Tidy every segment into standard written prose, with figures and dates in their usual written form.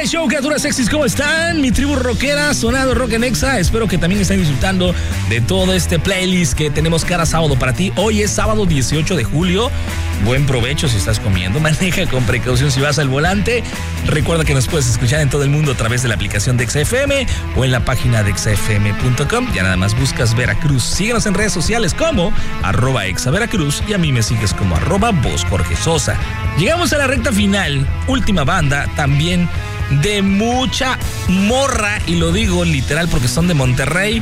Show, criaturas sexys, ¿cómo están? Mi tribu rockera, sonando rock en Exa. Espero que también estén disfrutando de todo este playlist que tenemos cada sábado para ti. Hoy es sábado 18 de julio. Buen provecho si estás comiendo. Maneja con precaución si vas al volante. Recuerda que nos puedes escuchar en todo el mundo a través de la aplicación de XFM o en la página de xfm.com. Ya nada más buscas Veracruz. Síguenos en redes sociales como @exaveracruz y a mí me sigues como @vozjorgesosa. Llegamos a la recta final. Última banda, también de mucha morra, y lo digo literal porque son de Monterrey,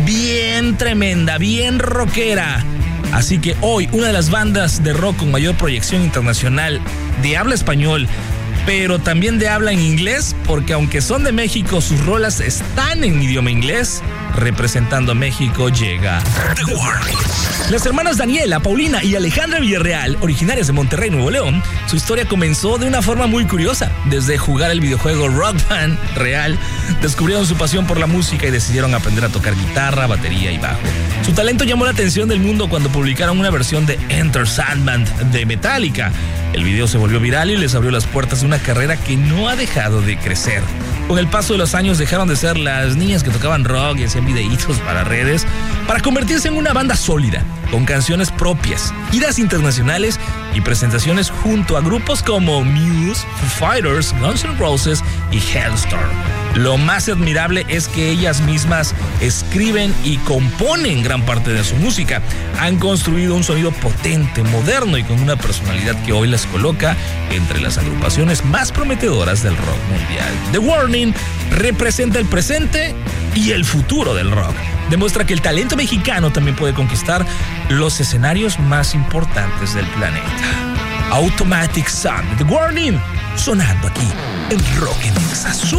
bien tremenda, bien rockera. Así que hoy una de las bandas de rock con mayor proyección internacional de habla español, pero también de habla en inglés, porque aunque son de México, sus rolas están en idioma inglés. Representando a México llega The Warning. Las hermanas Daniela, Paulina y Alejandra Villarreal, originarias de Monterrey, Nuevo León, su historia comenzó de una forma muy curiosa. Desde jugar el videojuego Rock Band Real, descubrieron su pasión por la música y decidieron aprender a tocar guitarra, batería y bajo. Su talento llamó la atención del mundo cuando publicaron una versión de Enter Sandman de Metallica. El video se volvió viral y les abrió las puertas de una carrera que no ha dejado de crecer. Con el paso de los años dejaron de ser las niñas que tocaban rock y hacían videitos para redes para convertirse en una banda sólida, con canciones propias, giras internacionales y presentaciones junto a grupos como Muse, Foo Fighters, Guns N' Roses y Halestorm. Lo más admirable es que ellas mismas escriben y componen gran parte de su música. Han construido un sonido potente, moderno y con una personalidad que hoy las coloca entre las agrupaciones más prometedoras del rock mundial. The Warning representa el presente y el futuro del rock. Demuestra que el talento mexicano también puede conquistar los escenarios más importantes del planeta. Automatic Sun, The Warning, sonando aquí en Rock en Exa.